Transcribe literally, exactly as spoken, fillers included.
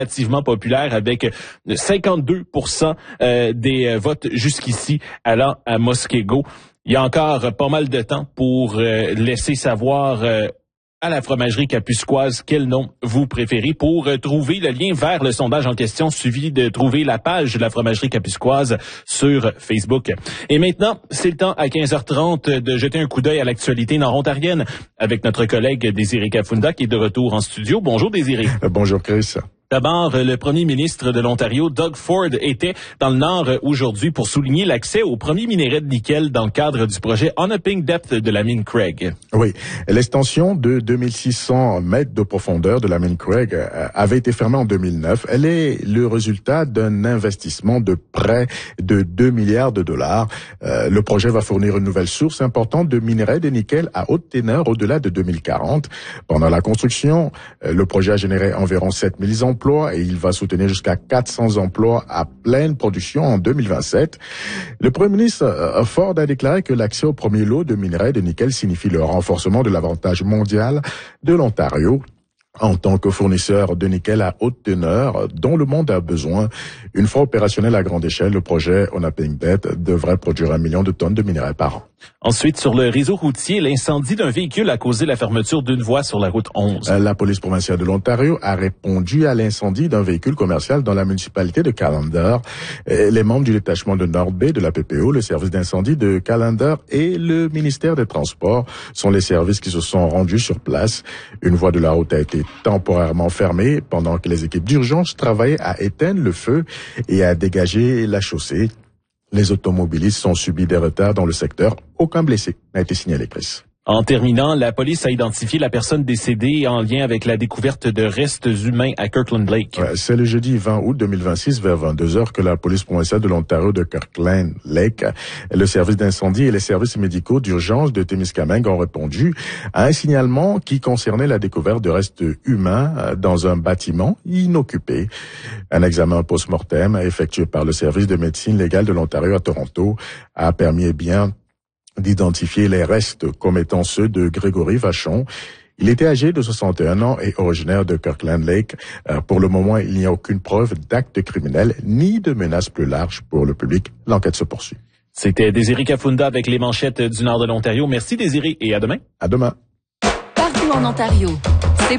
relativement populaire avec cinquante-deux pour cent euh, des votes jusqu'ici allant à Muskego. Il y a encore pas mal de temps pour euh, laisser savoir euh, à la fromagerie Kapuskoise quel nom vous préférez. Pour euh, trouver le lien vers le sondage en question, suffit de trouver la page de la fromagerie Kapuskoise sur Facebook. Et maintenant, c'est le temps à quinze heures trente de jeter un coup d'œil à l'actualité nord-ontarienne avec notre collègue Désiré Kafunda qui est de retour en studio. Bonjour Désiré. Euh, bonjour Chris. D'abord, le premier ministre de l'Ontario, Doug Ford, était dans le Nord aujourd'hui pour souligner l'accès au premier minerai de nickel dans le cadre du projet Onaping Depth de la mine Craig. Oui, l'extension de deux mille six cents mètres de profondeur de la mine Craig avait été fermée en deux mille neuf. Elle est le résultat d'un investissement de près de deux milliards de dollars. Euh, le projet va fournir une nouvelle source importante de minerai de nickel à haute teneur au-delà de deux mille quarante. Pendant la construction, le projet a généré environ sept mille emplois et il va soutenir jusqu'à quatre cents emplois à pleine production en deux mille vingt-sept. Le Premier ministre Ford a déclaré que l'accès au premier lot de minerais de nickel signifie le renforcement de l'avantage mondial de l'Ontario en tant que fournisseur de nickel à haute teneur dont le monde a besoin. Une fois opérationnel à grande échelle, le projet Onaping Depth devrait produire un million de tonnes de minerais par an. Ensuite, sur le réseau routier, l'incendie d'un véhicule a causé la fermeture d'une voie sur la route onze. La police provinciale de l'Ontario a répondu à l'incendie d'un véhicule commercial dans la municipalité de Callander. Les membres du détachement de North Bay de la P P O, le service d'incendie de Callander et le ministère des Transports sont les services qui se sont rendus sur place. Une voie de la route a été temporairement fermée pendant que les équipes d'urgence travaillaient à éteindre le feu et à dégager la chaussée. Les automobilistes ont subi des retards dans le secteur. Aucun blessé n'a été signalé, Chris. En terminant, la police a identifié la personne décédée en lien avec la découverte de restes humains à Kirkland Lake. Ouais, c'est le jeudi vingt août deux mille vingt-six vers vingt-deux heures que la police provinciale de l'Ontario de Kirkland Lake, le service d'incendie et les services médicaux d'urgence de Témiscamingue ont répondu à un signalement qui concernait la découverte de restes humains dans un bâtiment inoccupé. Un examen post-mortem effectué par le service de médecine légale de l'Ontario à Toronto a permis eh bien d'identifier les restes comme étant ceux de Grégory Vachon. Il était âgé de soixante et un ans et originaire de Kirkland Lake. Euh, pour le moment, il n'y a aucune preuve d'acte criminel ni de menace plus large pour le public. L'enquête se poursuit. C'était Désiré Kafunda avec les manchettes du nord de l'Ontario. Merci Désiré et à demain. À demain. Partout en Ontario,